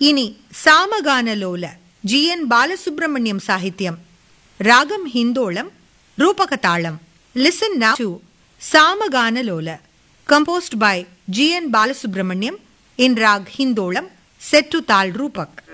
இனி சாமகானலோல ஜி.என். பாலசுப்ரமணியம் சாகித்யம், ராகம் Hindolam, ரூபகதாளம். Listen now to Samaganalola, composed by G.N. Balasubramaniam in Rag Hindolam, set to Tal Rupak.